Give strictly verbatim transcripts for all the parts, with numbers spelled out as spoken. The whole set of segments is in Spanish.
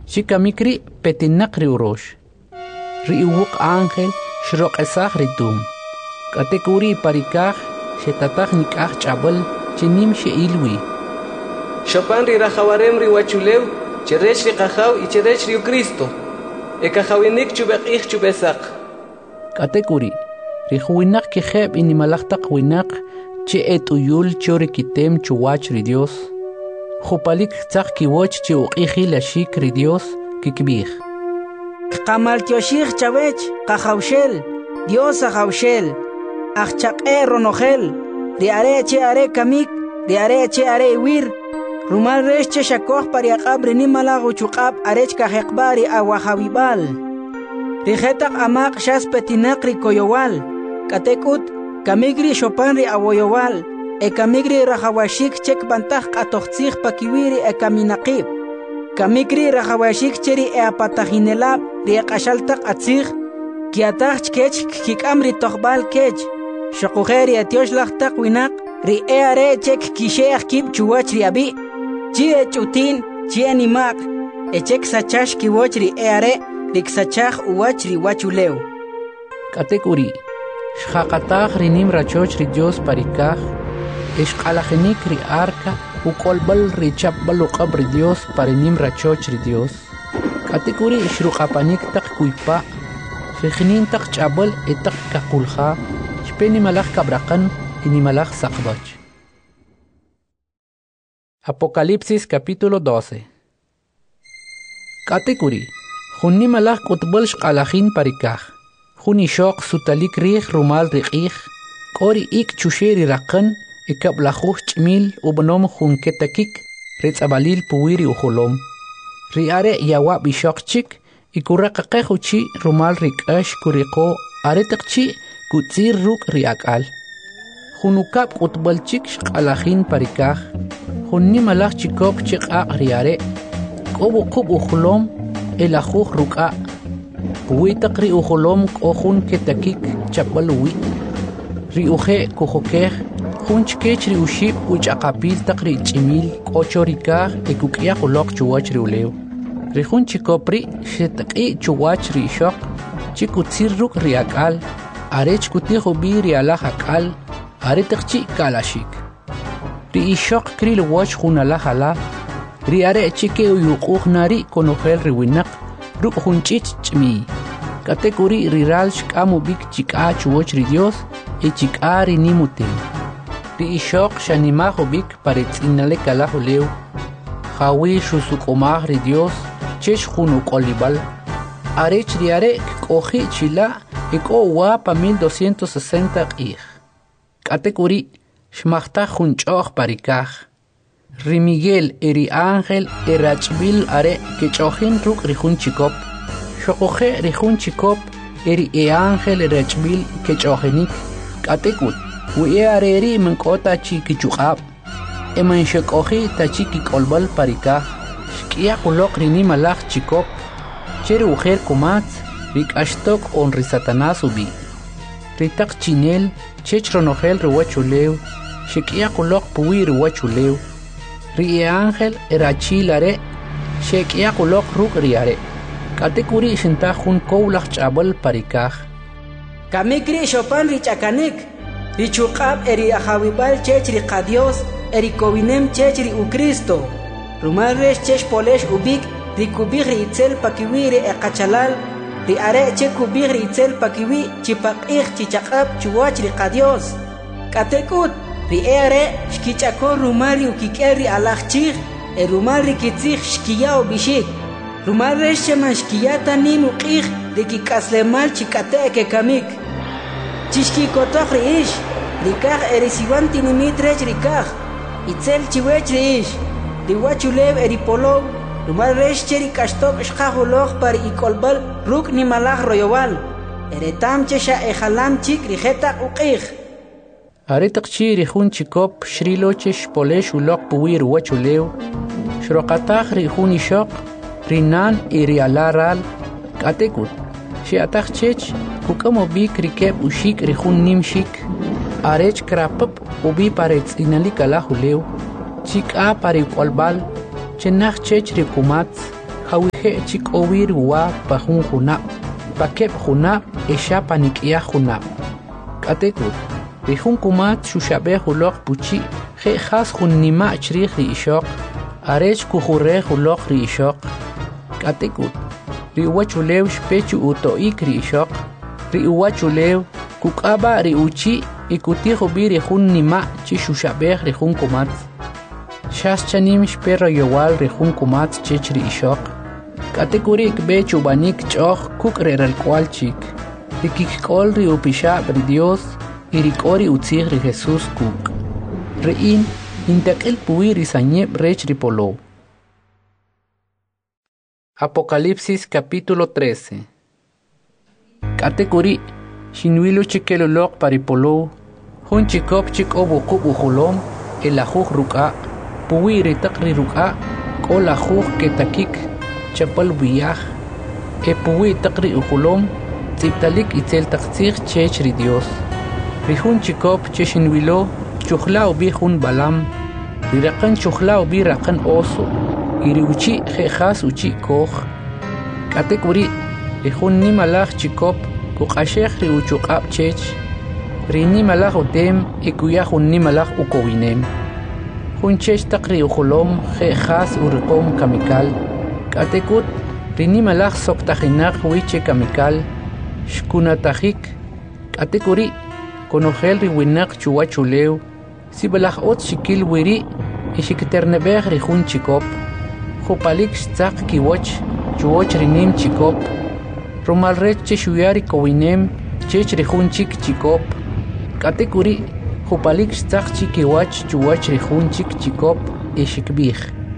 Shikamikri petinakri urosh. Riuwuk ángel shroqesaj ritum. Katekuri parikaj shetataj nikaj chabal chinim sheilwi. Chopin ri rajawarem ri wachulew, cherech ri qajaw y cherech ri Cristo. Ekajawinik chubekij chubesaq. Katekuri rijuinak kijeb inimalajtaq winak che etuyul chori kitem chuwach ri Dios. Jupalik tzaq kiwoch che uqiji la shik ri Dios kikbij. Qamal tioshir chavech qajawshel Dios ajawshel ajchaqe ronojel ri are che are kamik ri are che are wir rumal resh che shakoj pariaqab ri nimalagu chuqab arech kajeqbari awajawibal ri jetaq amaq shas petinaq ri koyowal katekut kamigri Chopin ri awoyowal e kamigri rajawashik chek bantaj qatoqtzij pakiwiri e kaminaqib kamikri rajawashik cheri e apatajinelab ri qashaltaq atzij kiataj kech kikam ri toqbal kech shaqujeri atiosh laqtaq winaq ri e are chek kisheaj kib chuwach ri abi chi e chutin chi animaq e chek sachash kiwoch ri e are ri ksachaj uwach ri wachulew katekuri shaqataj ri nim rachoch ri Dios parikaj ishqalajinik ri arca ukolbal ri chapbal uqab ri Dios parinim rachoch ri Dios katekuri ishruqapanik taq kuypa shijnin taq chabal etaq kaqulja shpeni malaj kabraqan inimalaj saqbach. Apocalipsis capítulo doce. Katekuri junni malaj kutbal shqalajin parikaj juni shoq sutalik rij rumal riqij kori ik chusheri raqan ikablajuj ch'mil ubnom jun ketakik ritz'abalil puwiri ujolom riare yawa bishok chik ikuraqaqej uchi rumal rik'ax kuriqo aretaqchi kutzir ruk riak'al junukab qutbal chik shq'alajin parikaj junni malaj chikop chiq'aq riare k'ob uqub ujolom elajuj ruk'a puwitaq ri ujolom k'o jun ketakik chapbal uwi' ri uje kujokej jun chkech ri uxib uch'aqapil taq ri ch'imil k'ocho rikaj ekuk'yaq uloq chuwach ri ulew ri jun chikop ri xetaq'i chuwach ri ixoq chikutzir ruk' ri ak'al arech kutij ubi ri alaj ak'al aretaqchi kalaxik ri ixoq kril woch jun alaj alaj ri are chike uyuq'uj nari konojel ri winaq ruk' jun ch'ich ch'miy katekuri ri ral xk'am ubik chik'a chuwach ri Dios e chik'a ri nimutem ri ixoq xanimaj ubik paretz'inale kalaj ulew jawi xusuk'umaj ri Dios chex jun uk'olibal arech ri are k'oji' chila' ek'o uwa pa mil doscientos sesenta q'ij katekuri xmajtaj jun ch'o'j parikaj ri Miguel e ri ángel e rach'b'il are kech'ojin ruk' ri jun chikop xoquje ri jun chikop e ri e ángel e rach'b'il kech'ojinik katekut wi e are ri menk'ota chi kichuq'ab e manxek'oji tachi kik'olbal parikaj xk'iyaq uloq ri nimalaj chikop che ri ujer kumatz ri k'axtok on ri Satanás ubi ri taq chinel chech ronojel ri wachulew xek'iyaq uloq puwi ri wachulew ri e ángel e rachil are xek'iyaq uloq ruk' ri are katekuri xintaj jun kowlaj ch'abal parikaj kamikri Chopin ri ch'akanik ri chuq'ab e ri ajawibal chech ri qa Dios e ri kowinem chech ri u Cristo rumal rex chech polex ubik ri kubij ri itzel pakiwi ri e qachalal ri are che kubij ri itzel pakiwi chipaq'ij chichaq'ab chuwach ri qa Dios katekut ri e are xkich'akon rumal ri ukik'el ri alaj chij e rumal ri kitzij xkiya ubixik rumal rex cheman xkiyata nim uq'ij ri kik'aslemal chik'ate' kekamik chixkikotoj ri ix ri kaj e ri siwan tinimit rech ri kaj itzel chiwech ri ix ri wachulew e ri polow rumal rex che ri k'axtok xqaj uloj pa ri ik'olbal ruk' nimalaj royowal e retam che xa e jalam chik ri jetaq uq'ij aretaqchi ri jun chikop xrilo che xpolex uloq puwi ri wachulew xroqataj ri jun ixoq ri nan y ri ala ral katekut xi'ataj chech kuk'am ubik ri keb uxik ri jun nim xik arech krapap ubi paretz'inalik alaj ulew chik'a pa ri k'olbal chenaj chech ri kumatz Hawihe chik owir wa pa hun hunab. Pa kep hunab esha panikia hunab. Katekut. Rihun kumat shushabe hulok puchi. He khas hun nima chrih ri ishok. Arech kuhure hulok ri ishok. Katekut. Ri uwachulew shpechu utoik ri ishok. Ri uwachulew kukaba ri uchi ikutiho bi rihun nima chi shushabe rihun kumat. Shas chanim shpero yowal rihun kumat chech ri ishok. Kategorik be chubanik choch kuk reral kwal chik. Rikik kol ri upisha ri Dios y rikori utzig ri Jesus kuk. Rein intakil pui ri sanyeb rech ri polo. Apocalipsis capítulo trece. Kategori shinwilo chikelolok paripolo. Hun chikop chik obo kub ujolom el ajuj ruka. Pui ri takri ruka kol ajuj ketakik chapal wiyaj. E pui takri ujolom tziptalik itzel takzig chech ri Dios. Rihun chikop cheshinwilo chukhlao bi hun balam. Rirakan chukhlao bi rakan oso. Iri uchi jejas uchi koj. Kategori rihun ni malach chikop kukashech ri uchukab chech. Rini malach udem ikuya hun ni malach ukowinem. Hun chech takri ujolom jejas urikom kamikal. Katekut rini malach soktajinak wiche kamikal. Shkunatajik. Kategori konogel ri winak chuwachulew. Si balach ot shikil wiri ishikiternebeg rihun chikop. Jupalik shtzak kiwoch chuwoch rinim chikop. Romalrech cheshuyari kowinem chech rihun chik chikop. Katekuri jupalik shtzak chikiwach chuwoch rihun chik chikop ishikbig.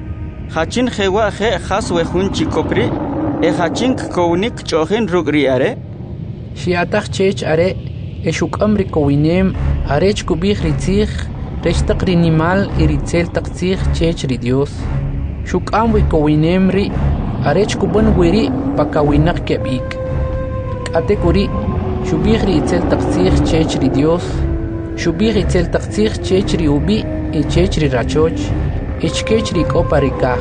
Hachin jewa je has wehun chikopri e hachin kownik chohin rugri are. Shiatach chech are eshukam rikowinem arech kubig ritzig rech takrinimal iritzel takzig chech ri Dios. Shukam wikowinem ri arech kuban wiri pakawinak kebik. Kategori shubig ri itzel takzig chech ri Dios. Shubig itzel takzig chech ri ubi e chech ri rachoch. Echkech ri koparikaj.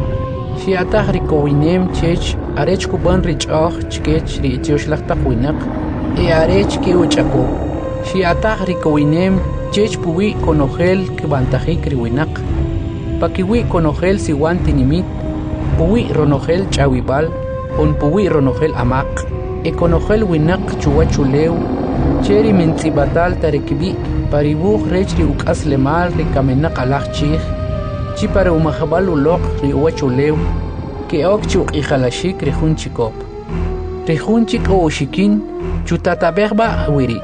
Shiatach rikowinem chech arech kuban richoch chkech ri itioshlag winak. E arech ki uchako. Shiatach rikowinem chech puwi konogel kibantajik ri winak. Pakiwi konogel siwan tinimit. Puwi ronogel chawibal. On puwi ronogel amak. E konogel winak chuwachulew. Cheri mentzibatal tarekibi. Paribuj rech ri ukas lemal ri kamenak alach chich. Chi para umajabal ulok ri uwachulew. Ke ok chuk ijalashik ri hun chikop. Ri hun chik o shikin chutatabegba wiri.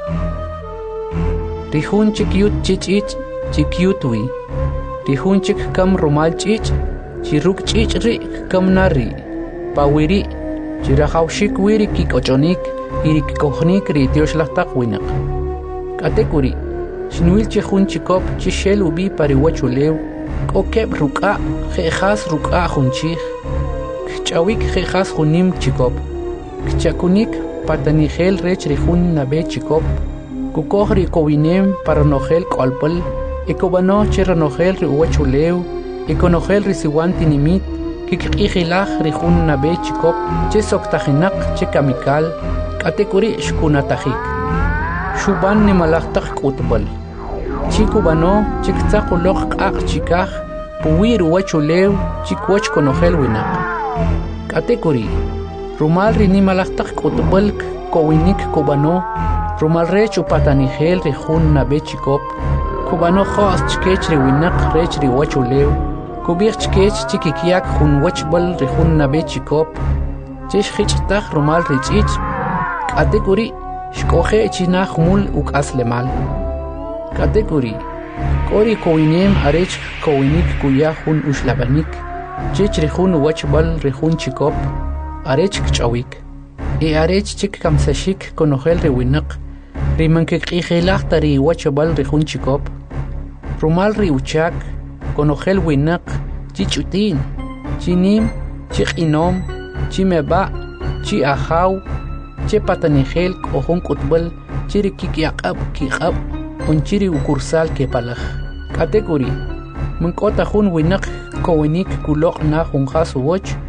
Ri hun chik yut chichich chikyutwi. Ri hun chik kam rumal chich chiruk chich ri kam nari. Pa wiri chirajawshik wiri kikochonik iri kikochnik ri tioshlag winak. Katekuri shinwil chi hun chikop chishel ubi pariwachulew. Kokeb ruka jejas ruka hunchich. Kchawik jejas hunim chikop. Kchakunik patanigel rech rihun nabe chikop. Kukoj ri kowinem paranogel kolpal. Ekobano cheranogel ri uwachulew. Ekonogel ri siwan tinimit. Kikijilaj rihun nabe chikop. Che soktajinak che kamikal. Katekuri shkunatajik. Shuban ni malachtak kutbal. Chikubano chiktzaqulok q'aq chikaj. Puwir uwachulew chikwach konogel winak. Katekuri rumal rini malachtak kutbalk kowinik kubano. Rumal rech upatanigel rihun nabe chikop. Kubano khos chkech ri winak rech ri wachulew. Kubich chkech chikikyak hun wachbal rihun nabe chikop. Chesh khichtaj rumal richich. Katekuri shkoje chinaj mul ukas lemal. Kategori kori kowinem arech kowinik kuya hun ushlabanik. Chech rihun wachbal rihun chikop. Arech kchawik. E arech chik kamsashik konogel riwinak. Rimankikijilaj tari wachbal rihun chikop. Rumal ri uchak konogel winak chichutin. Chinim chiqinom chimeba chi ajaw che patanigel kohon kutbal chirikikyaqab kiqab. Unchiri ukursal ke palaj. Kategori. Munkota hun winak kowinik kulok na hun khas watch.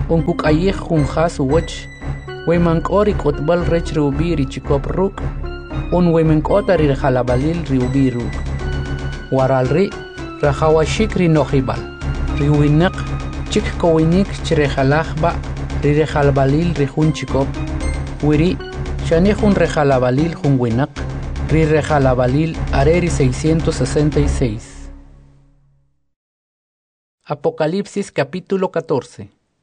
onkuk ayeh hun khas wach weman qori qotbal rech rubi ri chikop ruk on wemen qota ri khalabalil ri ubi ruk waral ri rahawashik ri nokhibal ri winaq chik kowinik chre khalahba ri re khalabalil ri hun chikop wiri shani hun re khalabalil hun winaq ri re khalabalil areri seiscientos sesenta y seis. Apocalipsis capítulo catorce.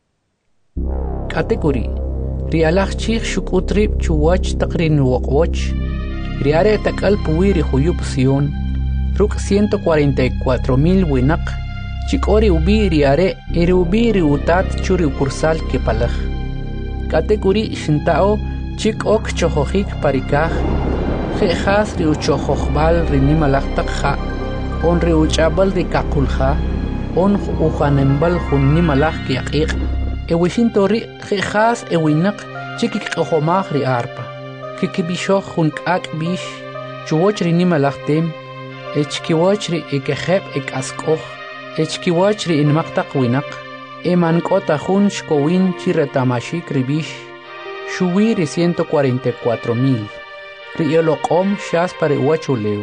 Category Rialach chich shukutrib chuwach takrin wokwach Riare takal puwiri huyub Sion Ruk ciento cuarenta y cuatro mil winaq Chikori ubi riare iri ubi ri utat churi ukursal kepalaj Category shintao chik ok chojohik parikaj Jejas ri uchojohbal ri nimalaktak ja On ri uchabal ri kakulja On ujanembal jun nimalaj kiaqiq Ewishinto ri jejas ewinaq chikik qojomaj ri arpa Kikibishoj jun k'ak bish chuwoch ri nimalajtem Echkiwoch ri ekejeb ekaskoj Echkiwoch ri inmaqtaq winaq Eman k'ota jun shkowin chi retamashik ri bish Shuwi ri ciento cuarenta y cuatro mil Ri yoloqom shaspa ri wachuleu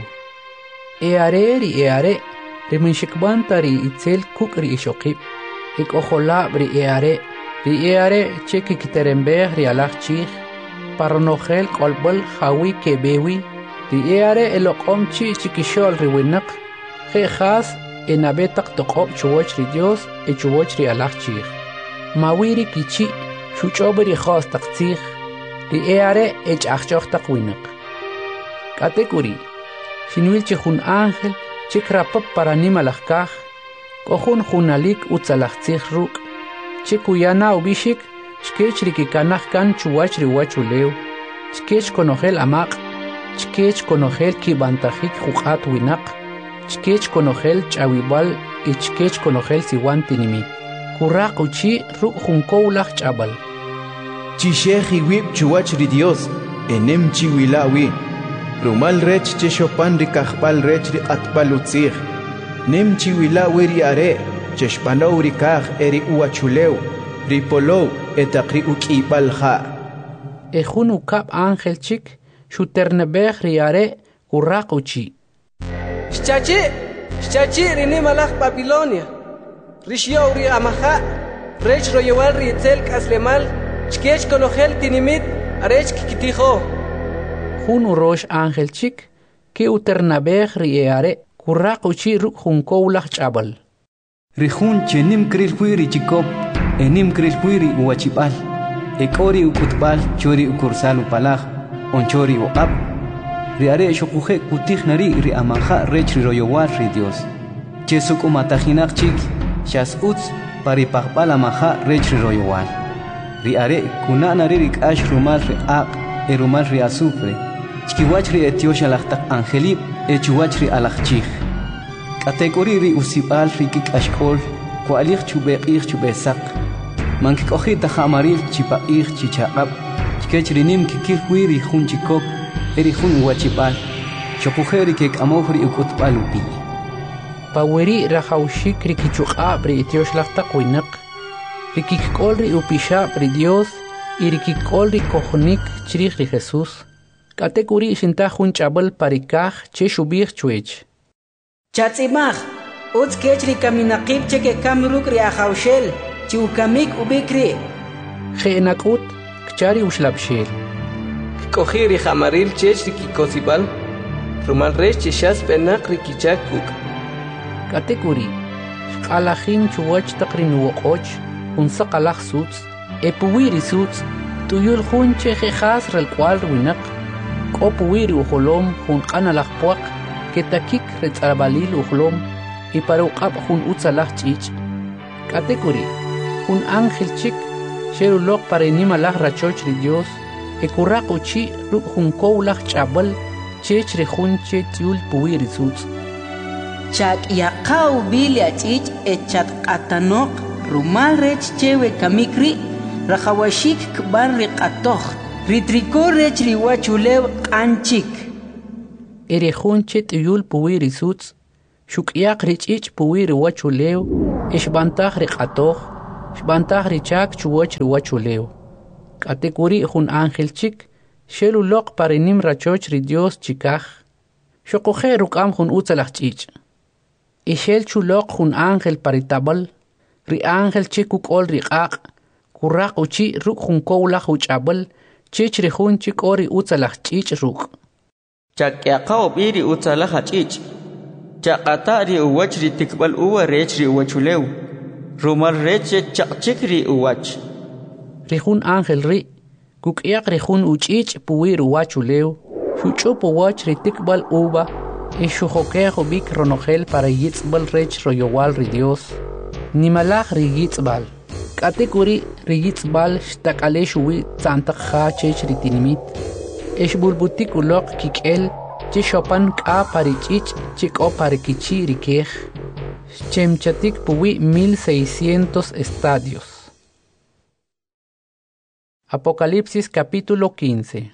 Eare ri eare Ri minshikbanta ri itzel kuk ri ishokib Ik ojolab ri eare Ri eare cheki kiterembej ri alaj chich Parnogel kolbol jawi kebewi Ri eare eloqom chi chikishol ri winaq Jejas enabetak toqob chuwoch ri Dios e chuwoch ri alaj chich Mawiri kichi shuchob ri khos tak tzich Ri eare ech achchoch tak winaq Category Shinwil chi jun ángel chik rapap para nimalajkaj Kohun junalik utzalajtzij ruk Chikuyana ubishik Chkech rikikanaj kan chuwach ri wachuleu Chkech konogel amaq Chkech konogel kibantajik juqat winaq Chkech konogel chawibal Y chkech konogel siwan tinimi Kuraq uchi ruk junkowlaj chabal Chishej iwib chuwach ri Dios Enem chiwilawi Rumal rech cheshopan ri kajbal rech ri atbal utzij Nem chiwilawi ri are Cheshpanow ri kaj eri uachuleu Ri polow etaqri uk'ibal ja Ejun ukab ángel chik Shuternebej ri are kuraq uchi Shchachi Shchachi ri nimalaj Babilonia Rishyow ri amaja Rech royewal ri itzel kaslemal Chkech konogel tinimit Arech kikitijo Jun urosh ángel chik Ki uternebej ri eare kuraq uchi ruk junkowlaj chabal Rijun chenim kril huiri chikop enim kril huiri uachibal ekori ukutbal chori ukursal upalaj onchori uqab riare shokuje kutij nari ri amanja rech ri royowal ri Dios chesuk umatajinaq chik shas utz pari paqbal amanja rech ri royowal riare kunana ri k'ash rumal ri aq erumal ri azufre chkiwach ri etiosha lajtaq angelib echuwach ri alajchij Category ri usibal ri kikashkol Kualich chubeqich chubesaq Mankikohita jamaril chipaich chichaqab Chkech rinim kikil huiri jun chikop Eri jun uachibal Chokujeri kek amofri ukutbal upi Paweri rajawshik ri kichuqab ri itiosh laqtaq winaq Ri kikol ri upishab ri Dios Y ri kikol ri kojonik chrij ri Jesús Category shinta jun chabal parikaj che shubij chuech Chatzimaj, utz kechri kaminaqib cheke kamruk ri ajawshel, chi ukamik ubikri. Jeenakut, kchari ushlabshel. Kkoji ri jamaril chech ri kikosibal, rumal rech cheshas penak ri kichak kuk. Category, shqalajin chuwach taqri nuwoqoch, unsaqalaj sutz, epuwiri sutz, tuyul jun che jejas relkwal winaq, kopuwiri ujolom jun qanalaj puaq, Ketakik retzarabalil ujlom y para uqab jun utzalaj chich. Category un ángel chik sherulok para nimalaj rachoch ri Dios e kuraq uchi ruk jun kowlaj chabal chech ri jun che tiul puwiri sutz. Chak yaqaw bilia chich e chat qatanoq rumal rech chewe kamikri rajawashik kbar ri qatoj ritriko rech ri wachulew qanchik. Erejun chet yul puwiri sutz, shukyak richich puwiri wachulew, ishbantaj riqatoj, Shbantaj richak chuwach riwachuleo. Katekuri hun ángel chik, shelu loq parenim rachoch ri Dios chikaj. Shokoje rukam hun utzalach chich. Ishel chuloq hun ángel paritabal, ri ángel chikuk ol riqaq, kuraq uchi ruk hun kowlach uchabal, chich ri hun chik ori utzalach chich ruk. Chakyaqa obiri utzalach chich. Chaqata ri uwach ri tikbal uwa rech ri uwachuleu. Rumal reche chaqchik ri uwach. Rihun ángel ri, kukiak rihun uchich puwir uwachuleu, shuchup uwach ri tikbal uba, e shujokejo bik ronogel para yitzbal rech royowal ri Dios, ni malach ri yitzbal. Katekuri ri yitzbal shtakale shuwi tzantak ha chech ri tinimit, esh bulbutik ulok kikel, che shopan ka parichich chik o parikichi ri kej, chemchatik puwi mil seiscientos estadios. Apocalipsis capítulo quince.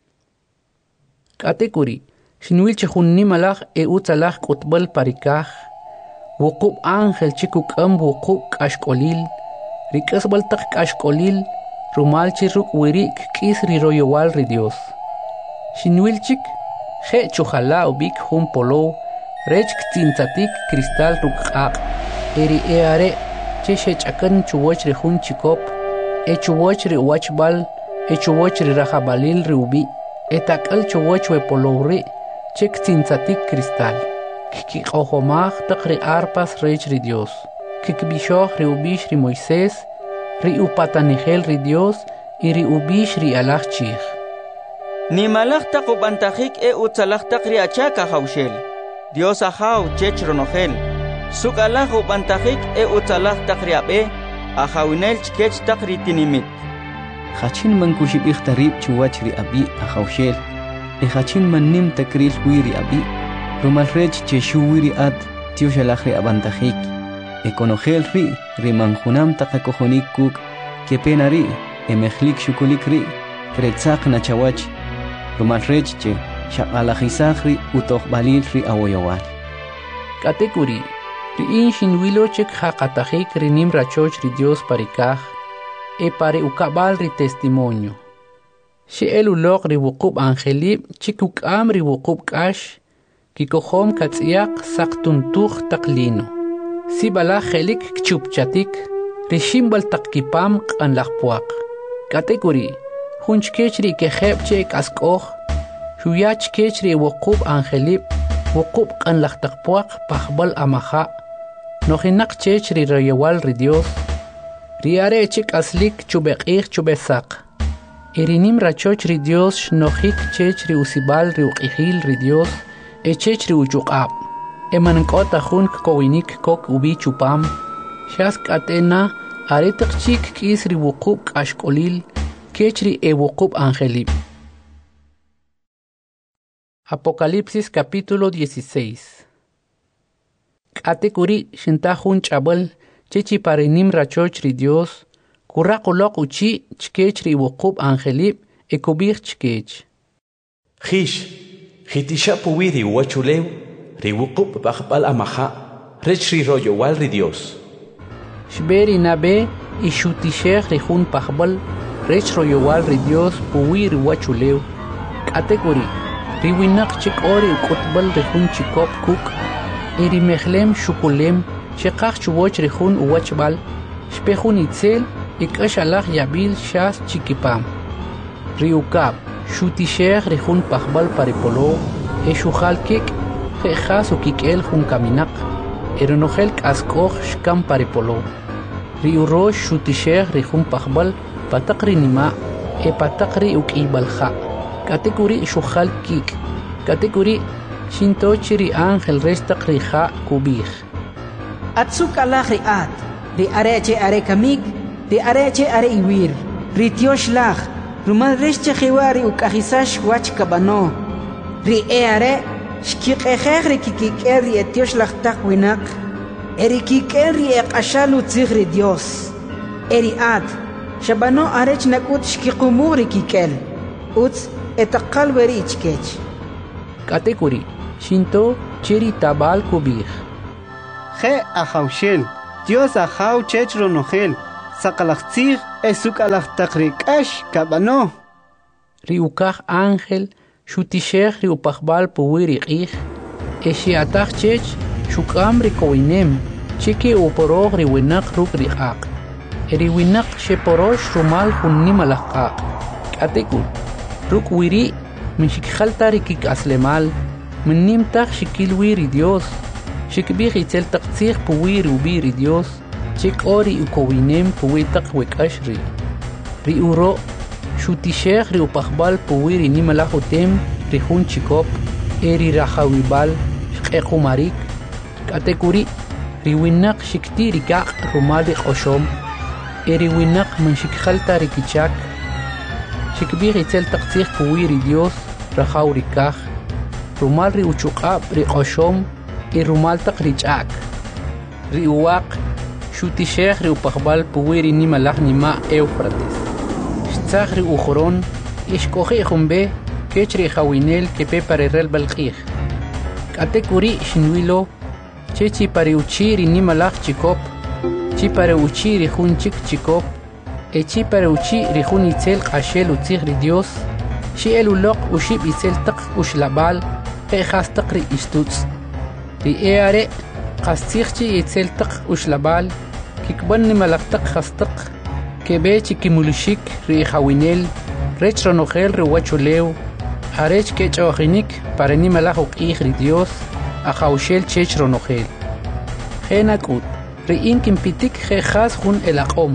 Katekuri, shinwil chihunni malach e utzalach kutbal parikaj, wukub ángel chikuk am wukub kashkolil, rikasbal tak kashkolil, rumal chiruk wirik kis ri royowal ri Dios. Shinwil chik, je chuhala ubik hun polo, rech ktintatik kristal rukaq, eri eare, che shechakan chuwach ri hun chikop, e chuwach ri wachbal, e chuwach ri rajabalil ri ubi, e takal chuwach we polowri, che ktintatik kristal. Kikikohomaj tak ri arpas rech ri Dios, kikbishoch ri ubish ri Moisés, ri upatanigel ri Dios, y ri ubish ri alach chich. Ni malach tak ubantajik e utzalach tak ri achaka haushel. Dios ahaw chech ronogel. Suk alach ubantajik e utzalach tak ri abe, ahawinel chkech tak ri tinimit. Hachin man kushibich tarib chuwach ri abi ahawshel. E hachin man nim takril wiri abi. Rumal rech che shuwiri ad tio shalach ri abantajik. E konogel ri ri manjunam takakohonik kuk. Ke pena ri e mechlik shukulik ri. Kretzak na chawach. Rumal rech che shaqalajisaj ri utoh balil ri awoyowal. Katekuri, ri in shinwilo chek haqatajik ri nim rachoch ri Dios parikaj, e pare ukabal ri testimonio. She elulok ri wukub angelib chikuk am ri wukub kash, kikohom katziak saktuntuch taklino. Si bala helik kchupchatik, ri shimbal takkipam kanlakpuak. Katekuri, hunchkech ri keheb chek askoh, shuyach kech ri wukub angelib, wukub kanlaktakpuak pahbal amaha, nohinak chech ri royewal ri Dios, riare chik aslik chubekich chubesak. Irinim rachoch ri Dios nohik chech ri usibal ri uqihil ri Dios, e chech ri uchuqab. E manankota hun kowinik kok ubi chupam, shas katena aretak chik kis ri wukub kashkolil, kech ri e wukub angelib. Apocalipsis capítulo dieciséis. Katekuri shintahun chabal, chechi parenim rachoch ri Dios, kurakulok uchi chkech ri wukub angelib, e kubich chkech. Hish, hitisha puwi ri wachuleu, ri wukub bachbal amaha, rech ri royowal ri Dios. Shberi nabe, ishutishech ri hun pachbal, rech royowal ri Dios puwi ri wachuleu. Katekuri, ri winak chik ori ukutbal ri hun chikop kuk, iri mechlem shukulem, shekach chuwoch ri hun uwachbal, shpehun itzel, ikash alach yabil shas chikipam. Ri ukab, shutishech ri hun pachbal paripolo, e shuhal kik, jechas ukikel hun kaminak, eronogel kaskoch shkam paripolo. Ri urosh shutishech ri hun pachbal, patakri nima, e patakri ukibalha. Katekuri shuhal kik, katekuri shintochi ri ángel restak ri ha kubich. Atsuk alach ri at, ri areche are kamig, ri areche are iwir, ri tiosh lach, rumal resche chiwari ukahisash wach kabano, ri e are, shkikechech ri kikiker ri etiosh lach tak winak, eri kiker ri ekashalu tzich ri Dios, eri at, shabano arech nakut shkikumu ri kikel, uts etakal weri ichkech. Katekuri, shinto chiri tabal kubich. Je ahaushel, Dios ahau chech ronogel, saqalaqtzig esukalaqtaqrikash kabano. Riukaj ángel shutishej riupajbal puwiri qij eshiataj chech shukam rikowinem chiki uporoj riwinak ruk riqaq eriwinak sheporosh rumal junnim alaqaq k'atikun ruk wiri min shikjalta rikik aslemal min nimtaj shikil wiri Dios shikbij itzel taqtzij puwiri ubiri Dios chik ori ukowinem puwitaq wek'ash ri riuro shutishej riupajbal puwiri nimalajotem rijun chikop eri rajawibal shqequmarik k'atekuri riwinak shikti rikaq rumal riq'oxom eri winak min shikjalta rikichak shikbij itzel taqtzij puwiri Dios rajaw rikaj rumal riuchuq'ab riq'oxom y rumal taq rich'ak riuwaq shutishej riupajbal puwiri nimalaj nima Éufrates tzaj riujoron ixkoji jumbe kech rijawinel kepe parerel balqij k'atekuri xinwilo chechi pariuchi rinimalaj chikop chi pariuchi rijun chik chikop e chi pariuchi rijun itzel q'axel utzij ri Dios xi eluloq uxib itzel taq uxlabal qe'jas taq ri ixtutz ri e are qastzij chi itzel taq uxlabal kikban nimalaj taq jastaq kebe chikimulushik ri jawinel rech ronojel ri wachulew arech kech'ojinik para nimalaj uq'ij ri Dios ajawxel chech ronojel jena k'ut ri in kimpitik jejas jun elaq'om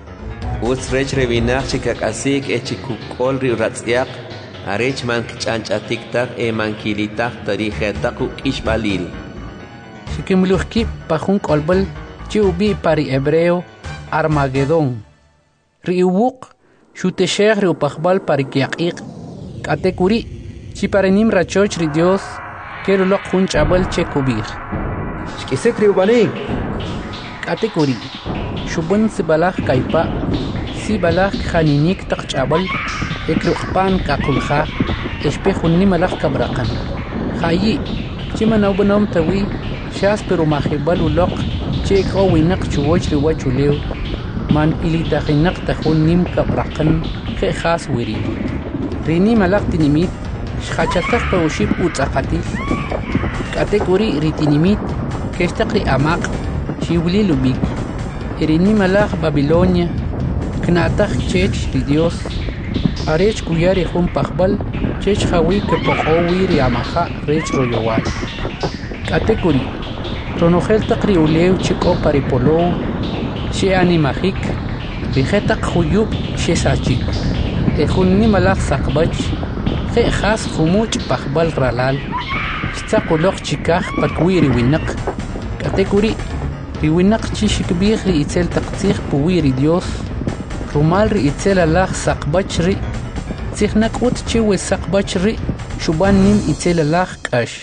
utz rech ribinaj chikak'asik e chikuk'ol ri ratz'yaq arech man kich'anch'atik taq e man kilitaj tari jetaq uk'ixb'alil xikimulujkib pa jun k'olb'al chi ubi' pa ri hebreo Armagedón ri uwuq xutexej ri upajbal pa ri kyaq'iq k'atekuri chi paranim rachoch ri Dios keruloq jun ch'ab'al che kubij xk'isik ri ubanik k'atekuri xub'un sibalaj kaypa sibalaj janinik taq ch'ab'al ekruqpan k'aqulja expe jun nimalaj kabraqan jayi chi manawb'anom tawi xas pero majib'al uloq che ek'owinaq chuwoch ri wachulew man ilitajinaq tajun nim kabraqan jejas wiri ri nimalaj tinimit xjachataj pa uxib utz'aqatil k'atekuri ri tinimit kextaq ri amaq xiwlil ubik ri nimalaj Babilonia kna'taj chech ri Dios arech kuya ri jun pajb'al chech jawi kepoq'owi ri amaja' rech royowal k'atekuri ronojel taq ri ulew chik'o pa ri polow xe'animajik ri jetaq juyub' xesachik e jun nimalaj saqb'ach je'jas jumuch' pajb'al ralal xtzaquloq chikaj pakwi ri winaq k'atekuri ri winaq chi xikb'ij ri itzel taqtzij puwi ri Dios rumal ri itzel alaj saqb'ach ri tzijna k'ut chi we saqb'ach ri xub'an nim itzel alaj k'ax.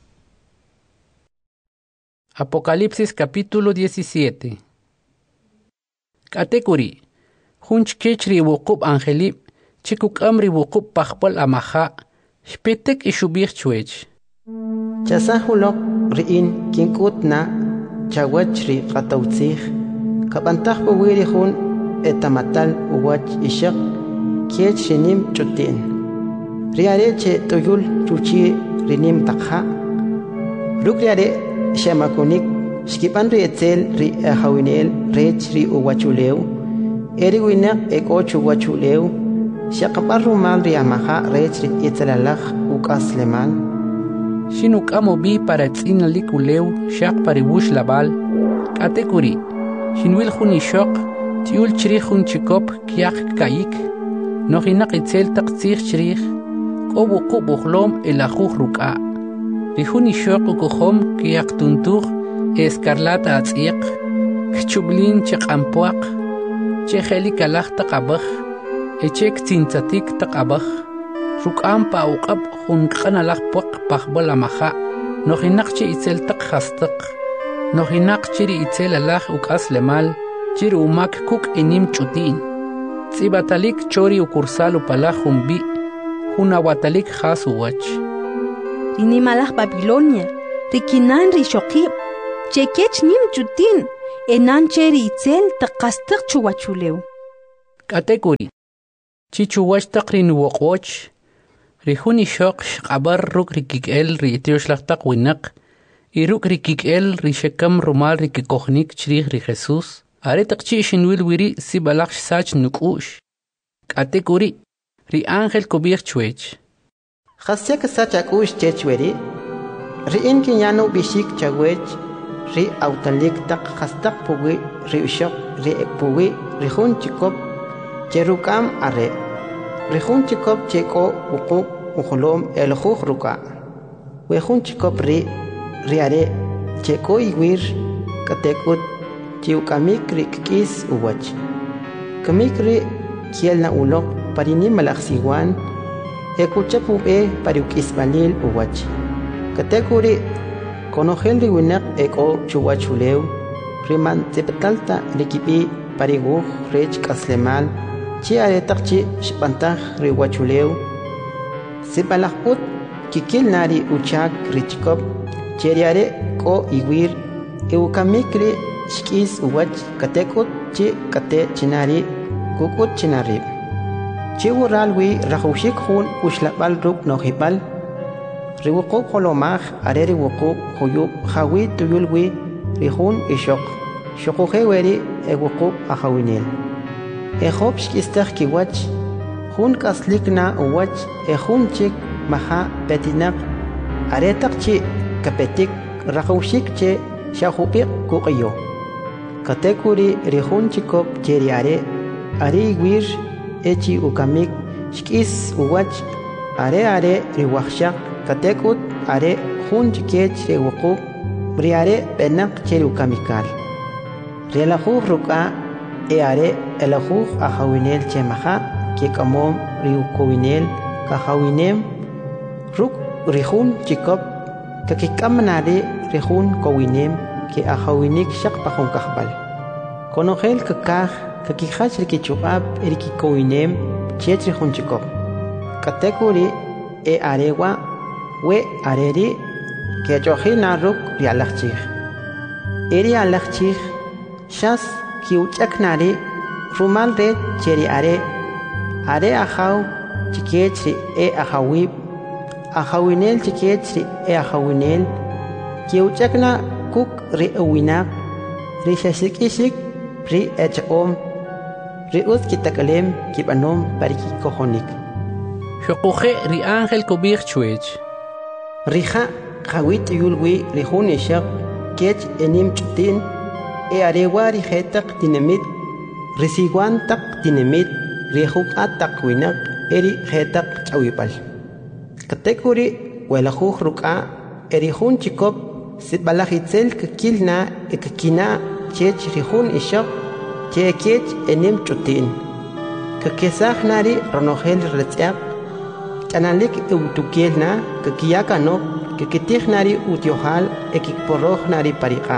Apocalipsis capítulo diecisiete. K'atekuri jun chkech ri wuqub' angelib' chikuk'am ri wuqub' pajb'al amaja' xpitek ixub'ij chwech chasajuloq ri'in kink'utna chawach ri q'atawtzij kab'antaj puwi ri jun etamatal uwach ixaq kech rinim ch'uti'n ri are' che t'uyul chuchi rinim taqja' ruk' ri are' xemakunik xkib'an ri etzel ri ajawinel rech ri uwachulew eri winaq ek'o chuwachulew xaqb'al rumal ri amaja' rech ri itzelalaj uk'aslemal xinuk'am ubi para tz'inalik ulew xaq pa ri wuxlab'al k'atekuri xinwil jun ixoq t'iul chrij jun chikop kyaq kayik nojinaq itzel taq tzij chrij k'o wuqub' ujlom elajuj ruk'a ri jun ixoq ukojom kyaq tuntuj escarlata atz'iq kchub'lin che q'anpuaq che jelik alaj taq ab'aj eche ktzintzatik taq ab'aj ruk'am pa uq'ab' jun q'an alaj puaq pajb'al amaja' nojinaq che itzel taq jastaq nojinaq che ri itzel alaj uk'aslemal che ri umak kuk' inim ch'uti'n tz'ibatalik chori ukursal upalaj jun bi' jun awatalik jas uwach ri nimalaj Babilonia ri kinan ri xoqib' chekech nim ch'uti'n enanche ritzel taqastak chuwachulew. Katekuri. Chichuwach taqrin woqwoch. Rihuni shok shqabar ruk rikikel rietioshlastak winak. Iruk rikikel rishekam rumal rikikohnik chrih ri Jesus. Are taqchi shinwil wiri si balaksh sach nukush. Katekuri. Ri angel kubir chwech. Khasyak sach akush chechweri. Ri inki nyano bishik chawech. Ri autalik tak khastak puwi ri ushok ri puwi ri hun chikop cherukam are. Ri hun chikop cheko uquk ukhulom el khukh ruka. We hun chikop ri ri are cheko iwir katekut chiu kamik ri kis uwach. Kamik ri kiel na ulok parini malaksiwan ekuchapu e pariukis balil uwach. Katekuri konogel ri winak eko chuwachulew riman tepetalta likipi pariguj rech kaslemal chi aretakchi shpantaj ri wachulew sipalakut kikil nari uchak richkop cheriare ko iwir eukamikri shkis uwach katekut chi kate chinari kukut chinari chi uralwi rajushik hun ushlabal ruk nohibal riwuquk holomaj are riwuquk huyub hawi tuyulwi rihun ishok shokujeweri ewuquk ahawinel ejob shkistaj kiwach hun kaslikna uwach ejun chik maha petinak aretak chi kapetik rajushik che shahupik kuqiyo katekuri rihun chikop cheriare ari wir echi ukamik shkis uwach are are riwakshak katekut are hun chikech rewuqu briare benak cherukamikal relajuj ruka e are elajuj ahawinel chemaha ke kamom riukowinel kahawinem ruk rihun chikop kakikamnare rihun kowinem ke ahawinik shak pahun kahbal konogel kakaj kakihach rikichubab erikikowinem chet rihun chikop katekuri e arewa we areri ke johina ruk rialachich eri alachich shas kiuchaknari rumal de cheri are are ahaw chikechri e ahawib ahawinel chikechri e ahawinel kiuchakna kuk ri uwinak ri shashikishik ri echom ri us kitakalem kibanom pariki kohonik Shokuje ri angel kubir chwech. Rija khawit yulwi rihun ishaq kech enim chutin e arewa rijetak dinamit risiguan tak dinamit rihuk atak winak eri jetak chawipal katekuri welajuj ruka erihun chikop sitbalajitzel kakilna ekakina chech rihun ishaq che kech enim chutin kakesaj nari ronogel retziak Analik eutukielna kakiyakano kakitihnari utiohal ekikporrohnari pariqa.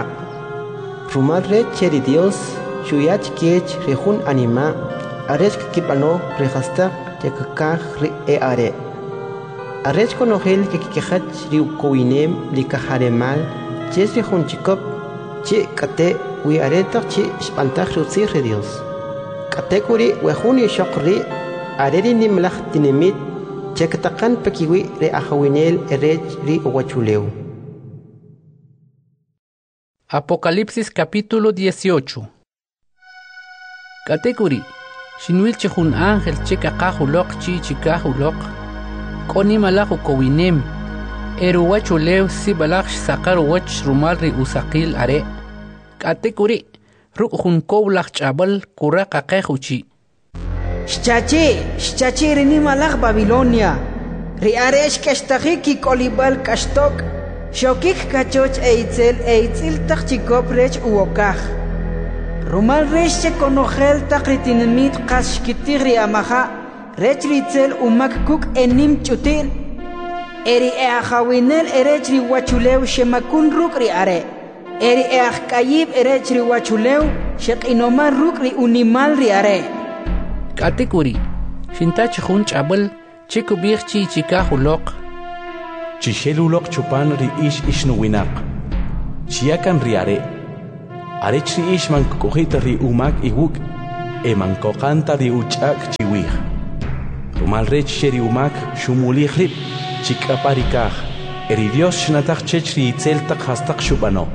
Rumalre cheri Dios shuyach kech rehun anima aresh kakipano rehasta yakakaj ri e are. Aresh konogel kakikehach riukowinem likaharemal ches rehun chikop chi kate wi aretak chi spantaj rutzir Dios. Katekuri wehuni shokri areri nimlach tinemit Chekatakan pakiwi re ahawinel erech ri uwachuleu. Apocalipsis capítulo dieciocho. Katekuri, shinwil chihun ángel chekakahulok chi chikahulok, koni malaku kowinem, eruwachuleu si balak sakar wach rumal ri usakil are. Katekuri, ruk hun kowlak chabal kura kakehuchi. Shchachi, shchachi rini malach Babilonia. Riaresh kashtachiki kolibal kashtok. Shokik kachoch eitzel eitzil tachikop rech uokach. Rumal resh konogel takritinimit kashkitir riamaha. Rech ritzel umak kuk enim chutin. Eri eachawinel erech riwachulew shemakun ruk riare. Eri eachkayib erech riwachulew shek inoman ruk ri unimal riare. Katekuri, shintach hun chabal, chiku birchi chikahulok. Chishelulok chupan ri ish ishnuwinak. Chiakan riare. arech ri ish man kukujita ri umak iwuk e man kokanta ri uchak chiwih rumal rech sheri umak shumuli rib chikaparikaj eri Dios shnataj chech ri itzeltak hastak shubano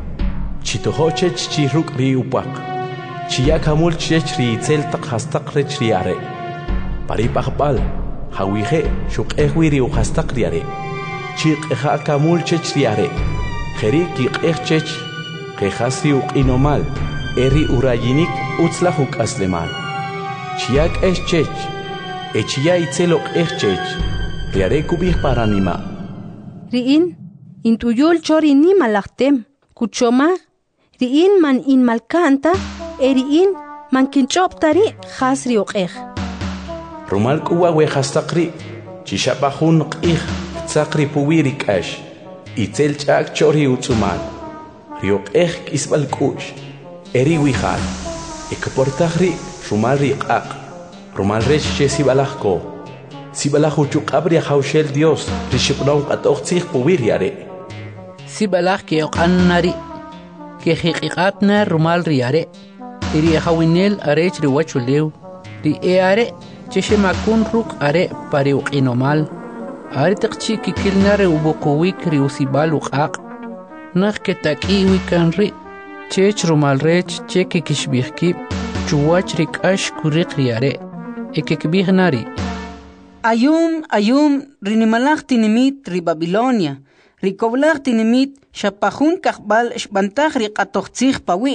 chitoho chech chiruk ri upak chiyak hamul chech ri itzeltak hastak rech ri are paripajbal hawije shuk'ejwi ri uhastak ri are chiqeja kamul chech ri are jeri kiq'ej chech qejas ri uq'inomal eri urayinik utzla huk'aslemal chiyak ex chech echiya itzel uq'ej chech ri are kubij paranima ri'in intuyul chori ni malaktem kuchomar ri'in man in malkanta eri'in man kinchoptari khasri uq'ej rumal kuwa wejastaqri chishapajun q'ij tsaqri puwiri k'ax itzel ch'ak chori utzumal ri uq'ej k'isb'al k'u'x eri wijal ekportaj ri rumal ri q'aq rumal rech che sibalaj ko sibalaj uchuq'ab ri jawxel Dios ri xib'non q'at'oj tzij puwiri are sibalaj ke oq'annari ke jiq'iqatna rumal ri are iri jawinel arech ri wachulew ri e are cheche makun ruk are pari uq'inomal are tiqchi kikilnare ubuquwik ri usibal uq'aq naj ke tak'iwi kan ri chech rumal rech che kikishbijkib chuwach ri k'ax kuriq ri are ekekbijnari ayum ayum rinimalaj tinimit ri Babilonia ri koblaj tinimit xapajun kajbal xbantaj ri q'atojtzij pawi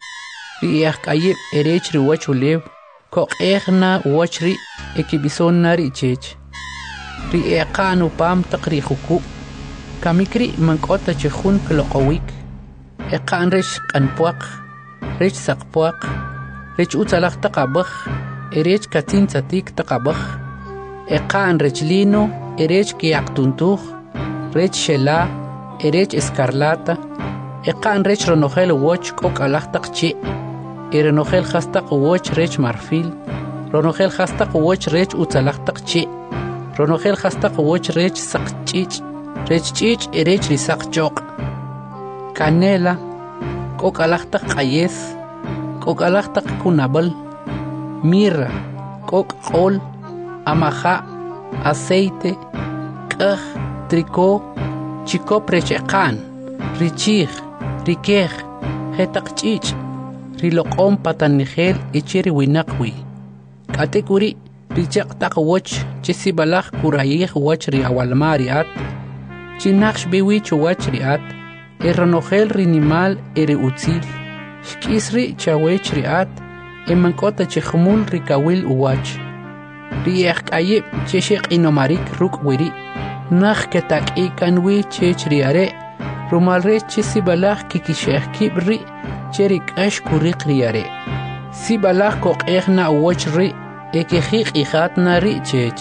ri yajk'ayib erech ri wachulew koq'ejna wach ri ekibisonna ri chech ri eqan upam taq ri juku kamikri mank'ota chejun kloqowik eqan rech q'anpuaq rech saqpuaq rech utzalaj taq abaj erech katzin tzatik taq abaj eqan rech lino erech kiyaqtuntuj rech xela erech escarlata eqan rech ronojel woch k'ok'alaj taq chi' erenojel hastaq woch rech marfil ronojel hastaq woch rech utzalaj taq chi' ronojel hastaq woch rech saq ch'ich' rech ch'ich' erech ri saq choq' canela k'ok'alaj taq q'ayes k'ok'alaj taq kunab'al mirra k'ok' q'ol amaja' aceite k'aj tricó chikop rech eqan richij rikej jetaq ch'ich' riloq'om patanijel ichiri winaqwi k'atikuri richaq taq woch chisibalaj kurayij wach ri awalma ri at chinaqx biwi chuwach ri at eronojel rinimal eri utzil xk'isri chawech ri at emank'ota chejmul rikawil uwach ri yajk'ayib chexiq'inomarik ruk' wiri naj ketak'i kanwi chech ri are rumal rech chisibalaj kikixejkib ri cheri k'ax kuriq ri are sibalaj koq'ejna uwach ri ekejiq'ijatna ri chech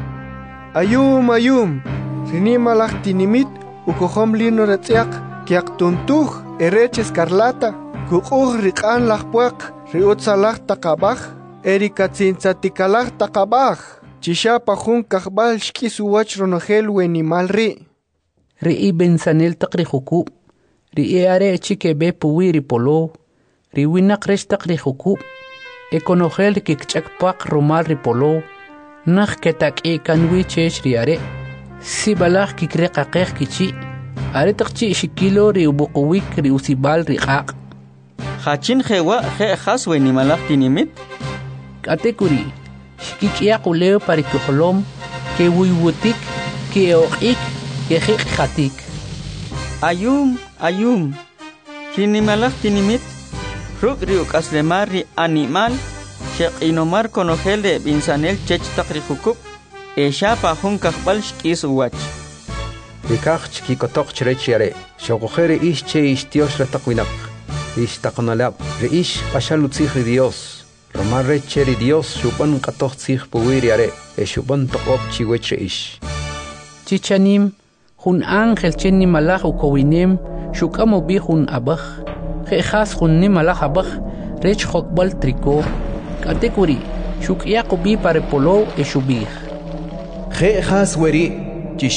ayum ayum rinimalaj tinimit ukojom lino retz'yaq kiaqtuntuj erech escarlata kuq'uj riq'an laj puaq ri utzalaj taqabaj eri katzintzatikalaj taqabaj chixapajun kajbal xk'is uwach ronojel wenimal ri ri'i bensanel taq ri jukub ri'i are chikebe puwi ri polow ri winaq rech taq ri jukub ekonojel kikch'akpaq rumal ri polow naj ketak'i kanwi chech ri are sibalaj kikreqaqej kichi' are taq chi' xikilo ri ubuquwik ri usibal ri q'aq jachin jewa je jas wenimalaj tinimit k'atikuri xikik'yaq ulew parikujolom ke wiwutik ke oq'ik ke jiq'jatik ayum ayum rinimalaj tinimit ruk' ri uk'aslemar ri animal xeq'inomar konojel de binsanel chech taq ri jukub exapajun kajb'al xk'is uwach rikaj chkikotoq chrech yare xoqoje ri ix che ix Dios re taq winaq ix taqnalab ri ix q'axal utzij ri Dios romal rech che ri Dios xub'an q'atoj tzij puwi ri are e xub'an toq'ob chiwech ri ix chichanim jun ángel che nimalaj ukowinem xuk'am ub'ij jun abaj je'jas jun nimalaj abaj rech jok'b'al tricó k'atikuri xuk'yaq ub'ij pare polow e xub'ij je'jas weri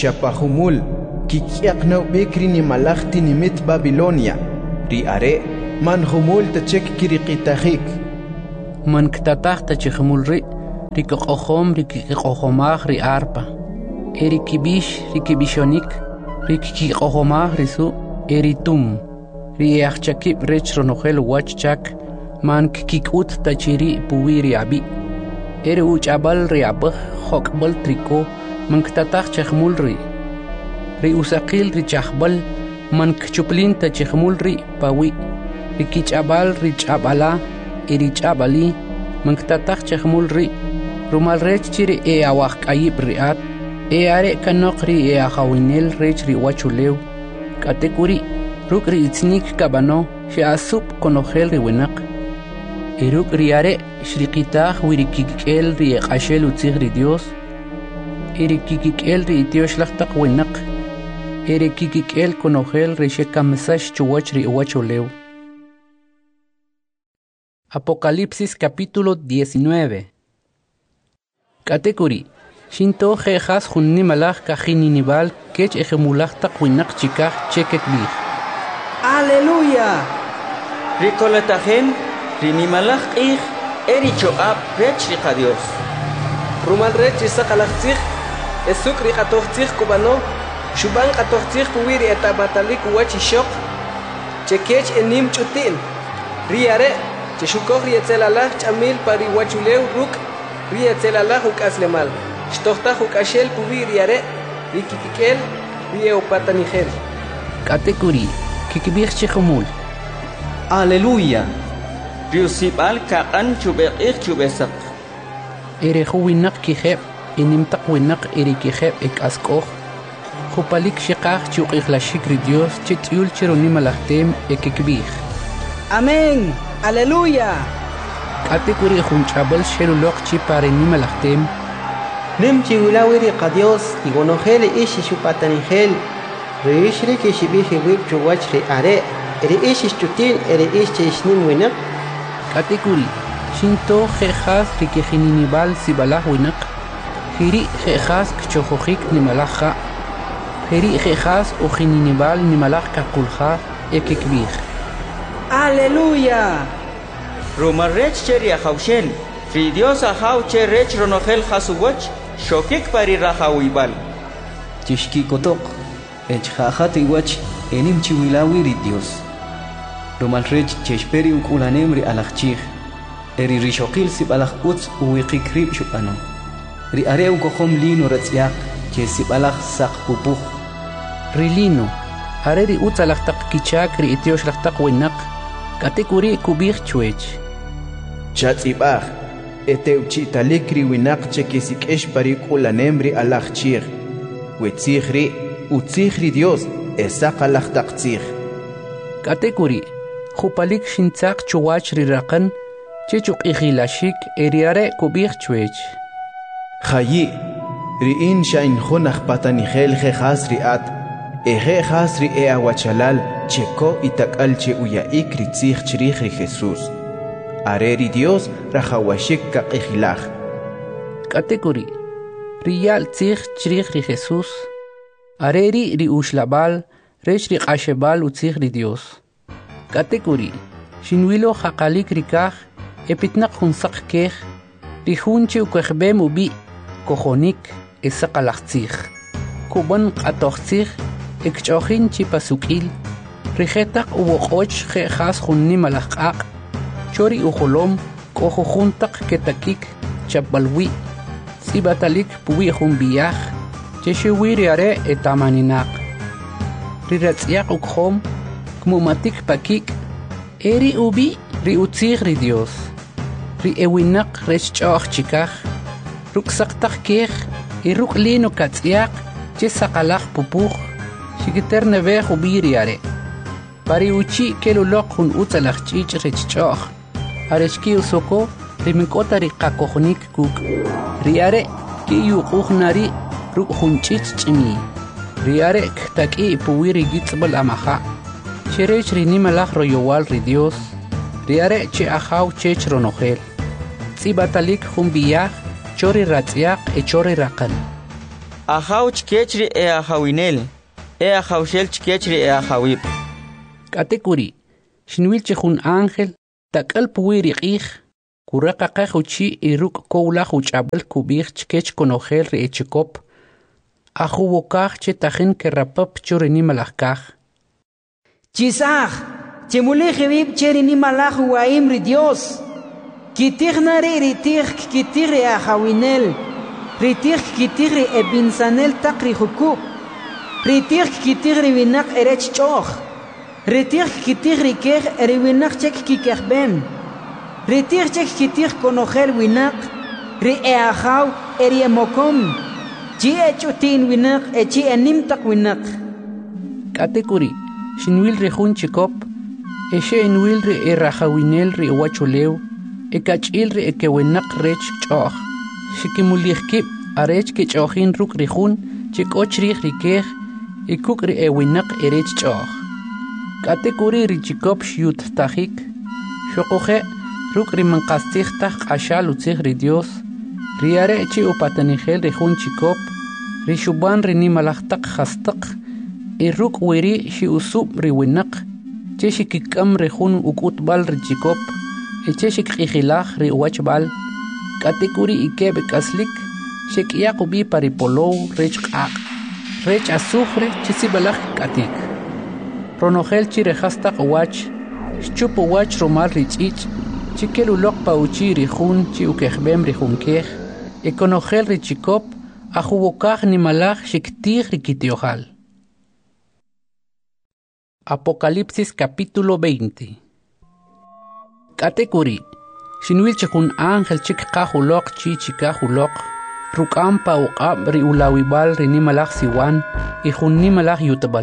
chixapajumul kikyaq nawb'ik ri nimalaj tinimit Babilonia ri are man humul tachek kiriqitajik. Man ktataj tachikmul ri, rikoqohom rikiqohomaj ri arpa. Erikibish rikibishonik, rikiqohomaj risu, eritum. Riachchakib rech ronojel wachchak, man kikut tachiri puwiri abi. Eri uchabal riabaj hokbal triko, man ktataj chakmul ri. Ri usaqil ri chahbal, man kchuplin tachikmul ri pawi. Ri kichabal ri chabala, eri chabali, man ktataj chakmul ri. Rumal rech chiri e awak ayib riat, e are kanok ri e ahawinel rech ri wachulew. Katekuri, ruk ri itznik kabano, shi asup konojel ri winak. Eruk ri are shriqitaj wirikikel ri eqashel utzig ri Dios. Erikikikel ri itiosh lachtak winak. Erikikikel konojel ri shekamisash chuwach ri wachulew. Apocalipsis capítulo diecinueve. Katekuri, shinto jejas junni malach kajininival kech ejemulach takwinak chikaj chekek bih. Aleluya. Ricolatajem, rinimalach ij, erichoab rech riqa Dios. Rumal rech isakalachtzig, esuk riqatochtzig kubano, shuban qatochtzig puwiri etabatalik wachishok, chekech enim chutin. Riare, cheshukoj rietzelalach chamil pari wachulew ruk, rietzelalach uk aslemal. Shtochtaj uk ashel puwiri are, rikikikel, rieopatanigel. Katekuri, kikibih chejumul. Aleluya. Riusibal kaqan chubeqij chubesak. Ereju winak kijeb, inimtak winak erikijeb ek askoj. Jupalik shiqaj chuqijlashik ri Dios chityul chironimalachtem ekikbih. Amén. Aleluya. Katekuri junchabal shelulok chiparenimalachtem. Nem chiwilawiri qa Dios igonojel ishi chupatanigel. Rishri kishibiji wip chuwach ri are. Eri ishi chutin eri ishi ishnim winak. Katekuri, shinto jejas rikijininival sibalaj winak. Hiri jejas kchojojik nimalaja. Hiri jejas ujininival nimalaj kakulja ekikbih. Aleluya. Rumar rech cheri ahawshel, ri Dios ahaw che rech ronojel hasuwach, shokik pari rahawibal. Tishki kotok, echjajat iwach, enim chiwilawiri Dios. Rumal rech cheshperi ukulanem ri alachchig, eri rishokil sibalach utz uwikik rib shupano. Ri are ukohom lino ratziak, che sibalach sak pupuj. Rilino, are ri utz alachtak kichak ri itiosh lachtak winak. Katekuri kubih chuech. Chatzibaj, ete uchitalik ri winak chekisikesh parik ulanemri alachchir. Wetzigri, utzigri Dios, esak alachtaktzig. Katekuri, jupalik shintzak chuwach ri rakan, chechuk igilashik eriare kubih chuech. Chayi, ri in shain junach patanigel jejas riat, ejejas ri ea wachalal, cheko itakal che uyaik ritzig chirij ri Jesús. Areri Dios rajawashik ka ijilaj. Katekuri, riyal tzig chirij ri Jesús. Areri ri ushlabal, rech ri qashebal utzig ri Dios. Katekuri, shinwilo jaqalik rikaj, epitnak junsak kej, ri junche ukejbem ubi, kojonik, esaqalachtzig. Kuban qatochtzig, ekchojin chipasukil, rijetak uwoqoch jejas junni malajqaq, chori ujolom, kojo juntak ketakik, chapbalwi, sibatalik puwi jumbiyaj, cheshiwiri are etamaninak. Riratziak ukhom, kmumatik pakik, eri ubi ri utzig ri Dios. Ri ewinak rechchoch chikaj, ruksaktak kej, iruk lino katziak, chesaqalaj pupuj, shikiter nevej ubiri are. Pari uchi kelulok hun utzalach chich rechchoch. Arechki usoko, riminkota ri qakohnik kuk. Riare, ki yuquhnari, ruk hun chich chimi. Riare ktaki puwiri gitzbal amaha. Cherech rinimalach royowal ri Dios. Riare che ahaw chech ronojel. Tzibatalik humbiyaj, chori ratziak e chori rakan. Ahaw chkechri e ahawinel, e ahawshel chkechri e ahawib. Katekuri, Xinwil chihun ángel, takal puwiri qih, kuraka qajuchi iruk koula huchabel kubich chkech konogel ri echikop, ajuwokaj chetajin kerapap churini malajkaj. Chisaj, chemulej vib cherini malaj waim ri Dios. Kitirnari ritij kitiri ajawinel, ritij kitiri ebinsanel takri hukub, ritij kitiri winak erech choj, ritij kitiri kej eriwinak chek kikejben, ritij chek kitij konogel winak, ri eajaw eri emokom, chi echutin winak echi enimtak winak. Katekuri, xinwil rejun chikop, eshe enwil ri erajawinel ri wachuleu, ekachil ri ekewenak rech choj, xikimulihkib arech ke chojin ruk rijun, chikoch rij rikej, ikuk ri ewinak erech choj. Katekuri ri chikop xyut tajik, xokoje ruk ri mankastij taj qashal utzij ri Dios, ri are chi upatanijel rijun chikop, ri xuban ri nimalajtak jastak, i ruk wiri xi usub ri winak, che xikikam rijun ukutbal ri chikop, eche xikqijilaj ri wachbal, katekuri ikeb kaslik, xekiyaqubi paripolow rech q'aq, rech azufre chisibalaj katik. Ronogel chi rejastaq wach, xchup wach romal ri ch'ich, chikelulok pauchi rijun chi ukejbem rijunkej, ekonogel ri chikop, ajuwokaj nimalaj xiktij ri kitiojal. Apocalipsis capítulo veinte. Katekuri, xinwil chikun ángel chik qajulok chi chikajulok, rukam pa uqab ri ulawibal ri nimalaj siwan, y jun nimalaj yutabal.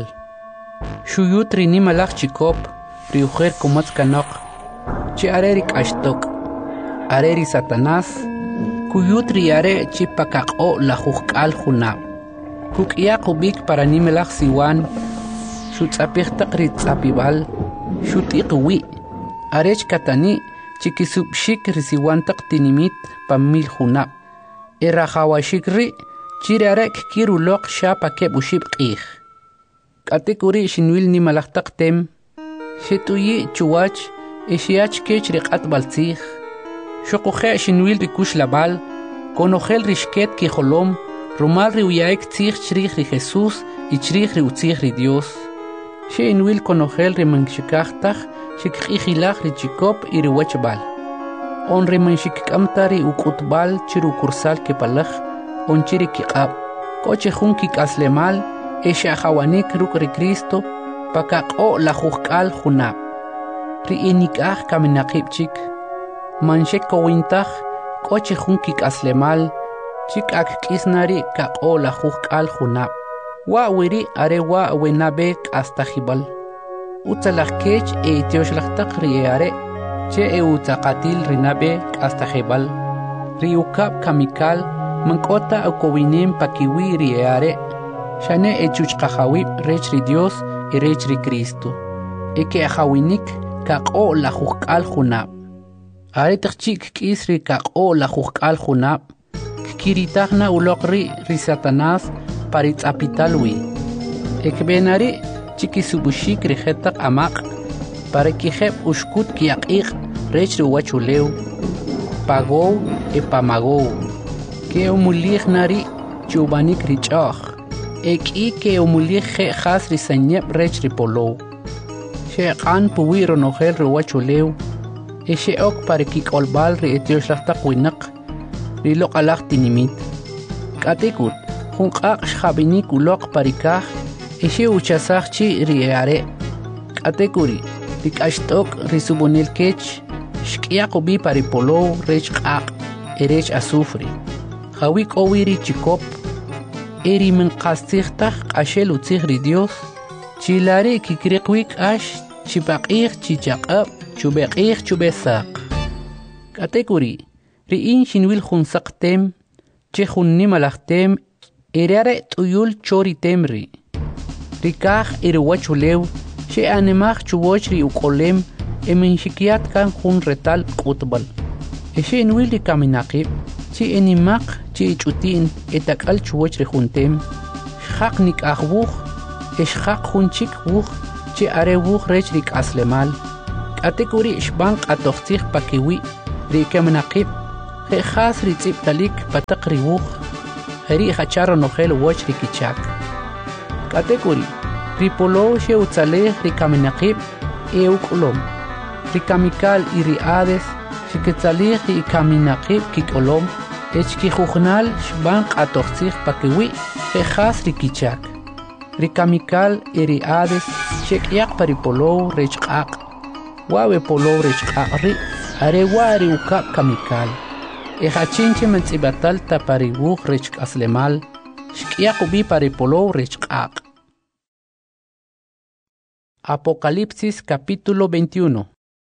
Xuyut ri nimalaj chikop, ri ujer komatz kanok, chi are ri kashtok, are ri satanás, kuyut ri are chi pakaqo la jujkal junab. Kuk'iya qubik para nimalaj siwan, xutzapijtaq ri tzapibal, xutiq wi, arech katani chikisubshik risiwantaq tinimit pamil junab. Erajawashik ri chirarek kirulok shapa kebushib qih. Katekuri xinwil nimalajtaq tem, xetuyi chuwach exiach kech riqat baltzij, xoqoje xinwil rikush labal, konogel rishket kijolom, rumal ri uyaek tzij chrij ri Jesús y chrij ri utzij ri Dios. Xinwil konogel ri manxikajtaj, xikqijilaj ri chikop y ri wachbal. On ri manxikkamtari ukutbal chiru kursal kepalaj, on chiri kiqab, koche jun kikaslemal, esha jawanik ruk ri Cristo, pakaqo la jujkal junab. Ri inikaj kaminaqib chik, manxek kowintaj, koche jun kikaslemal, chik ak kisnari kaqo la jujkal junab. Wa wiri are wa wenabe hasta jibal. Utzalaj kech e itioxlajtaq ri are, che e utzaqatil rinabe hasta jibal. Ri ukab kamikal, mankota ukowinem pakiwi ri are, shane e chuchqajawib rech ri Dios y rech ri Cristo. E ke ajawinik kaqo la jujkal junab. Are tachik kis ri kaqo la jujkal junab, kiritagna ulok ri ri Satanás paritz apitalwi. Ekbenari chikisubushik rijetak amaq, para kijeb ushkut kiaqig rech ri wachuleu, pagou e pamagou, ke umulig nari chubanik richoj, eki ke umulig je jas ri sanyep rech ri polow. She qan puwi ronogel ri wachuleu, e she ok para kikolbal ri etioxlajtaq winak, ri loqalaj tinimit. Katekut, junqaq xjabinik ulok parikaj, eshe uchasaj chi ri are. Katekuri, ri kashtok ri subonel kech, xkiyaqubi paripolow rech qaq, erech azufre. Jawik owiri chikop, eri menqastijtaj qashel utzij ri Dios, chilari kikriqwik ash, chipaqij chichaqab, chubeqij chubesaq. Katekuri, ri in xinwil junsaq tem, che jun nimalaj tem, erare tuyul chori temri. Rikaj iri wachulew, she animaj chuwoch ri ukolem, emenxikiat kan jun retal kutbal. Eshe inwil ri kaminaqib, chi enimaq chi ichutin etakal chuwoch ri juntem, xaq nik ajwuj, exxaq jun chik wuj, chi are wuj rech ri kaslemal, Katekuri shbank atoxtix pakiwi ri kemenaqib he khas ri tsip talik pataqri wuh heri hacharo nohel woch ri kichak Katekuri ri polo she utzale ri kemenaqib e ukulom ri kamikal iri ades shiketzali ri kemenaqib kikolom echki khugnal shbank atoxtix pakiwi he khas ri kichak ri kamikal iri ades shekyak paripolo rechqaq wawe polo rechqaqri are wari ukap kamikal e hachinche mentsibatal tapariwuh rechq aslemal shkyak ubi paripolo rechqaq Apocalipsis capítulo veintiuno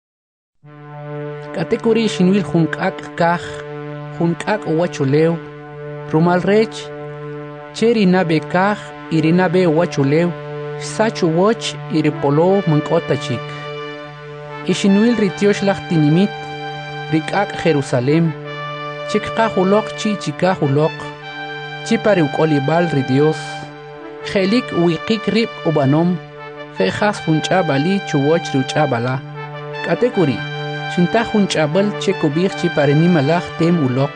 Katekuri shinwil junkak kaj junkak uwachuleu rumal rech cheri nabe kaj irinabe uwachuleu sachu woch iripolo mankota chik Ishinuil ritiosh lach tinimit, rikak Jerusalem, chikka hulok chi chika hulok, chipariuk olibal ridios, jelik wikik rip ubanom, jejas hunchabali chuwoch ruchabala. Katekuri, shinta hunchabal chekubir chiparinimalach tem ulok.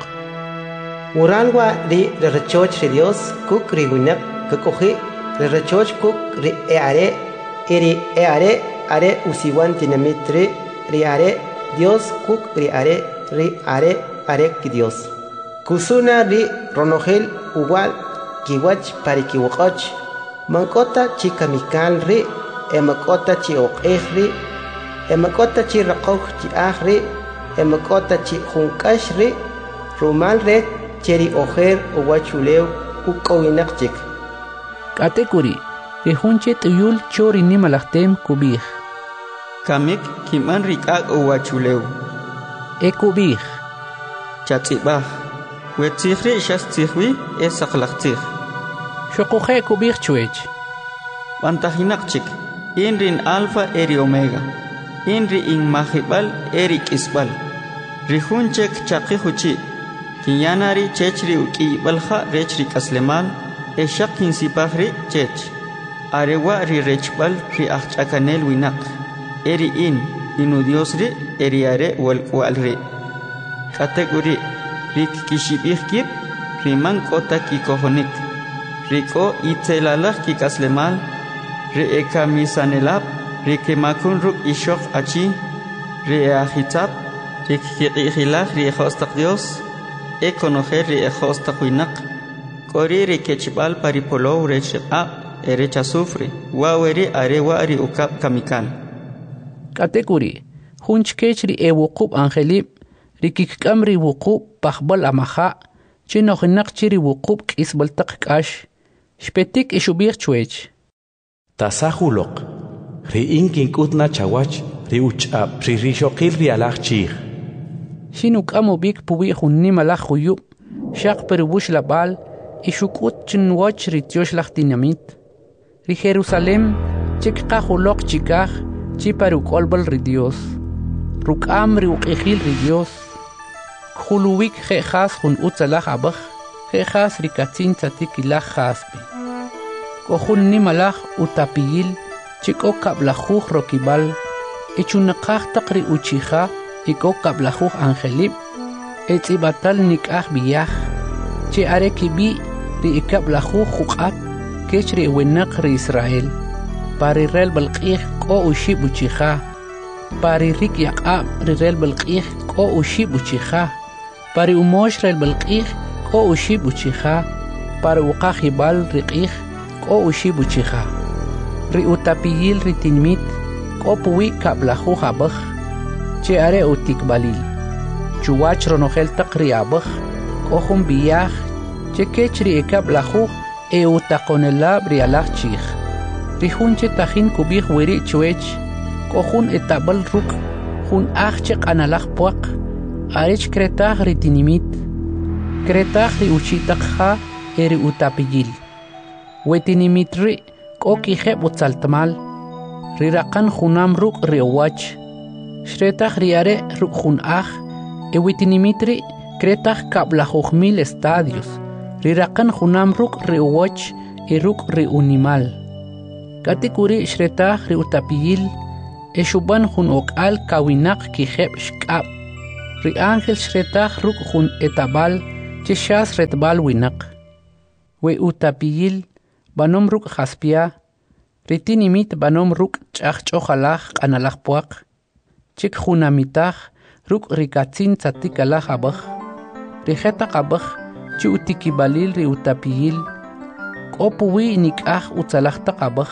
Uralwa ri rechoch ridios, kuk riwinak, kakoji, rechoch kuk ri eare, eri eare, are usiwan tinamitri ri are Dios kuk ri are ri are are ki Dios kusuna ri ronogel uwal kiwach parikiwach mankota chikamikal ri emakota chi oqeh ri emakota chi raqoh chi ahri emakota chi junkash ri rumal re cheri ojer uwachuleu ukowinak chik Katekuri ri hunche tuyul chori nimalachtem kubih Kamik kiman rikak uwachuleu. Ekubih. Chatzibah. Wetzihri shastihwi e saklachtzih. Shokuhe kubih chuech. Bantahinakchik. Inrin alfa eri omega. Inri in mahibal eri kisbal. Rihunchek chakihuchi. Kinyanari chechri uki balha rechri kaslemal. E shakin sipahri chech. Arewa ri rechbal ri achchakanel winak. Eri in inu Dios ri eri are wal wal ri Kategori rik kishibih kip riman kota ki kohonik riko itzelalach ki kaslemal ri eka misanelab rik makun ruk ishok achi ri ahitab rik kiqilach ri hostak Dios ekonoher ri hostak winak kori ri kechbal paripolo recha erecha sufri waweri are wari ukap kamikal Katekuri, hunchkechri e wukub angelib, rikikkamri wukub pahbal amaha, chinohinak chiri wukub kisbaltak kash, shpetik ishubir chuech. Tasahulok, ri inkin kutna chawach, ri uchab, ri rishokil ri alach chih. Shinuk amubik pubi hunni malach huyub, shak peribush labal, ishukut chinwach ri tiosh lach dinamit, ri Jerusalem, chikka hulok chikah, Chiparuk olbal ri Dios, rukam ri uqihil ri Dios, khuluwik khehas hun utzalach abach, khehas ri katzin tzatik ilach khaspi. Kohun ni malach utapiyil, chiko kablajuj rokibal, ichunakaj takri uchiha, iko kablajuj angelib, etzibatal nikah biyah, che arekibi ri ikablajuj juqat, kech ri wenak ri Israel. Pari rel balqih ko ushi buchiha pari rik yaqab rel balqih ko ushi buchiha pari umosh rel balqih ko ushi buchiha pari uqahibal riqih ko ushi buchiha ri utapiyil ritinmit ko puwi kablahu habakh che are utikbalil chuwach ronogel taqri abakh ko hum biyah che kechri kablahu e utaqonela brialach chih Rihunche tajin kubih wiri chuech, kohun etabal ruk, hun achchek analach puak, arech kretag ritinimit, kretag ri uchitakha eri utapiyil. Wetinimit ri kokiheb utzaltamal, rirakan hunam ruk riowach, shretag riare ruk hun ach, ewitinimit ri kretag kablajuhmil estadios, rirakan hunam ruk riowach, e ruk riunimal. Katekuri shretah ri utapiyil, Eshuban hun okal kawinak kijeb shkab. Ri ángel shretaj ruk hun etabal chishas retbal winak. We utapiyil banom ruk jaspia. Ritinimit banom ruk chach chojalaj analaj puak. Chik hunamitaj ruk rikatzin tzatik alaj abaj. Rijeta qabaj chi utikibalil ri utapiyil. Kopuwi nikaj utzalajta qabaj.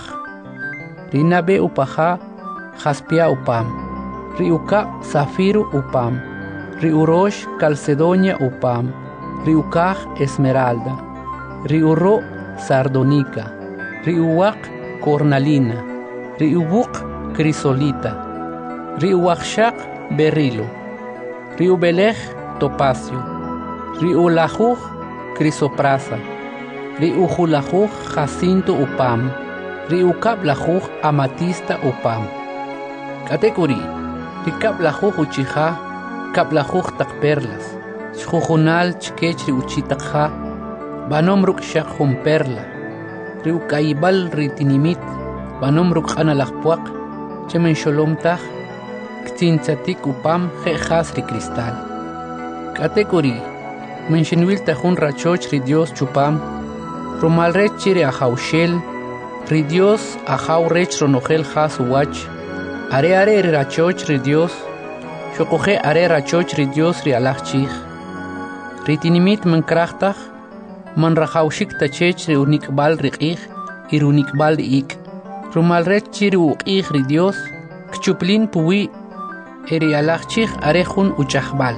Rinabe upaja jaspia upam. Riuka zafiru upam. Riurosh calcedonia upam. Riukaj esmeralda. Riuro sardonica. Riuwak cornalina. Riubuk crisolita. Riuwakshak berilo. Riubelej topacio. Riulajuj crisoprasa. Riujulajuj jacinto upam. Riukablajuj amatista upam. Katekuri. Rikablajuj uchija. Kablajuj takperlas. Chjujunal chkech riuchitakja. Banom ruk shak jum perla. Riukaibal ritinimit. Banom ruk analajpuak. Chemen sholomtaj. Ktintzatik upam jejas ri cristal. Katekuri. Menshenwil tajun rachoch ri Dios chupam. Romalrech chiri ajaushel. Ri Dios ajaurech ronojel jas uwach. Are are ri rachoch ri Dios. Shokoje are rachoch ri Dios ri alachchij. Ritinimit menkrachtaj. Man rajaushik tachech ri unikbal riqij. Ir unikbal ik. Romalrech chiri uqij ri Dios. Kchuplin puwi. Eri alachchij arejun uchajbal.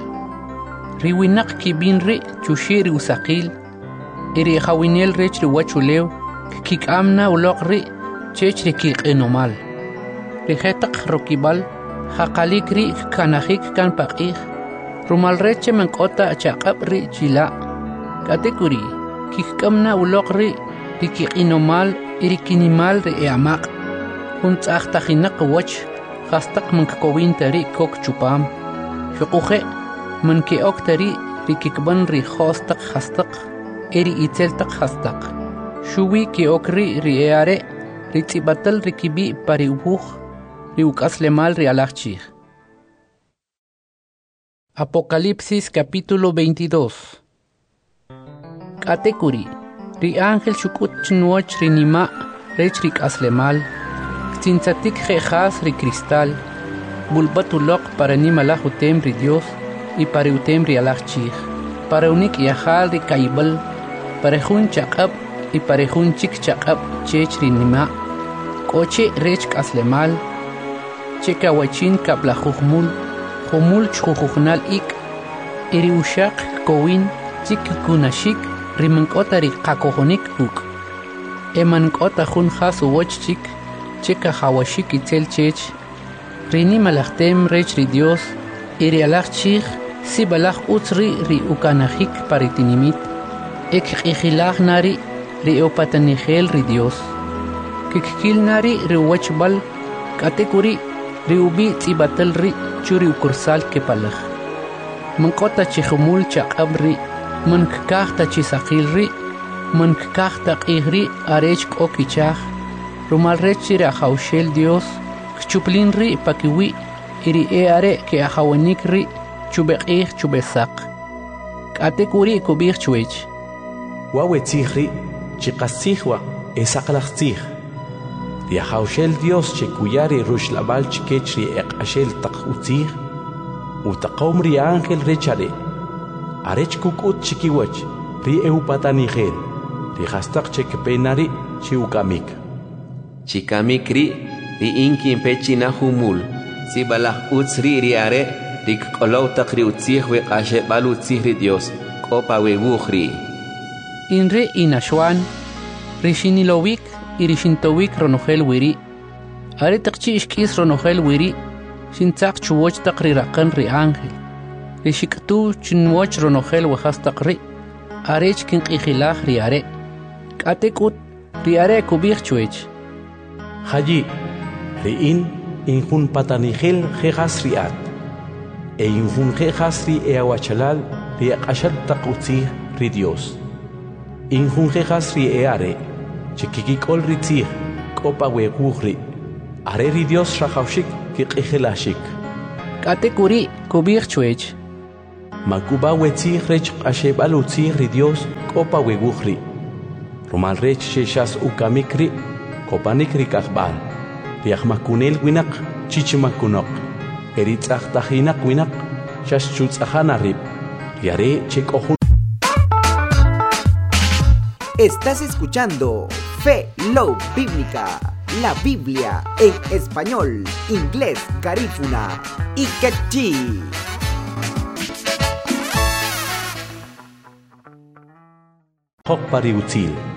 Riwinak kibin ri chushiri usaqil. Eri jawinel rech ri wachulew. Kik amna ulok ri chech ri kik enomal. Rijetak rokibal. Jaqalik ri kanajik kan paqij. Rumal reche menkota chaqab ri chila. Katekuri. Kik amna ulok ri ri kik enomal. Eri kinimal ri eamaq. Hunt achtajinak wach. Hastak mankakowin tari kok chupam. Shukuje. من كي أكتري ركيكبن ري خاستق خاستق إري إتلتق خاستق شوي كي أكري رياري ريتبطل ركيبي باريوخ ريوك أسلمال ريالاخشيخ. Apocalipsis capítulo veintidós. Katekuri ri ángel shukut chnuoch rinima rech rik aslemal ktintzatik jejas ri cristal bulbatulok para nimala hutem ri Dios y para utem rialachchij, para unik yahal ri kaibal, para jun chaqab y para jun chik chaqab chech rinima, koche rech kaslemal, cheka wachin kabla jujmul, jumul chujujnal ik, iri ushak kowin, chik kunashik, rimankota ri kakohonik uk. Emankota jun has uwach chik, cheka hawashik itzel chech, rinima lachtem rech ri Dios, iri alachchij, si balach utsri ri ukanajik paritinimit, ek ikhilach nari ri opatanigel ri Dios. Kikil nari ri wachbal, katekuri ri ubi tibatal ri churi ukursal kepalach. Mankota chihumul chaqabri, mankakta chisakil ri, mankakta qihri arech okichach, rumalrech ri ajaushel Dios, kchuplin ri pakiwi, iri eare ke ahawanik ri, chubekih chubesak. Katekuri kubir chuech. Wawe tzihri, chikasihwa, esakalachtzih. Riahaushel Dios chekuyari rushlabal chikechri ekashel takutzih. Utaqom ri ángel rechare. Arech kukut chikiwach, ri eupatanigel. Ri hastak chekpenari chiukamik. Chikamik ri, ri inkin pechina humul. Si balach utzri ri are, rik kolow takri utzih we kashe balu utzih ri Dios, kopa we wukhri. Inre inashwan, rishinilowik, irishintowik ronogel wiri. Are takchi ishkis ronogel wiri, shintzak chuwoch takri rakan ri ángel. Rishiktu chinwoch ronogel wahas takri, arech kin ikhilach ri are. Katekut, ri are kubich chuech. Haji, ri in, injun patanigel jejas riat. E injun jejas ri eawachalal ri akashal takutzih ri Dios. Injun jejas ri eare, chikikikol ri tzih, kopa wegugri. Are ri Dios rajaushik kiq'ijelashik. Kate kuri kubir chuech. Makuba wetzih rech q'axeb'al utzih ri Dios k'opa weguj ri. Rumal rech xexas ukamik ri kopanik ri kajb'al. Riaj makunel winaq chichimakunoq. Eri tz'ajtajinaq winaq xax chutz'ajana rib. Riare chek'ojun. Estás escuchando Fe Love Bíblica, la Biblia en español, inglés, garífuna y quechí. Hok pariutzil.